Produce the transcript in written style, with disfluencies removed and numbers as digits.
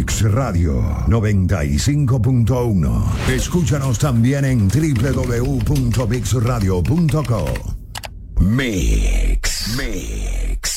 Mix Radio 95.1. Escúchanos también en www.mixradio.co. Mix.